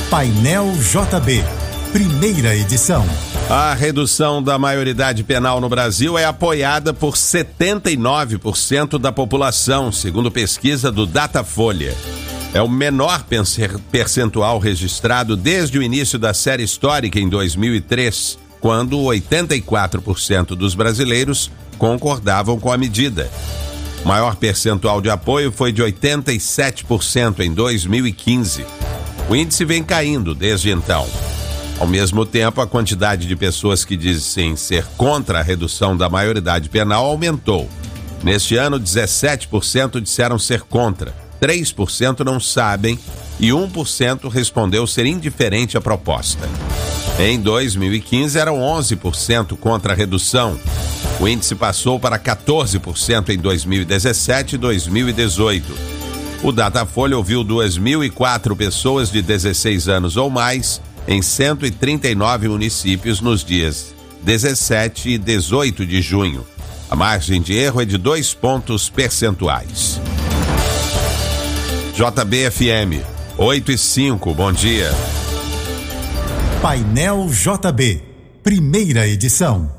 Painel JB, primeira edição. A redução da maioridade penal no Brasil é apoiada por 79% da população, segundo pesquisa do Datafolha. É o menor percentual registrado desde o início da série histórica em 2003, quando 84% dos brasileiros concordavam com a medida. O maior percentual de apoio foi de 87% em 2015. O índice vem caindo desde então. Ao mesmo tempo, a quantidade de pessoas que dizem ser contra a redução da maioridade penal aumentou. Neste ano, 17% disseram ser contra, 3% não sabem e 1% respondeu ser indiferente à proposta. Em 2015, eram 11% contra a redução. O índice passou para 14% em 2017 e 2018. O Datafolha ouviu 2.004 pessoas de 16 anos ou mais em 139 municípios nos dias 17 e 18 de junho. A margem de erro é de 2 pontos percentuais. JB-FM, 8:05, bom dia. Painel JB, primeira edição.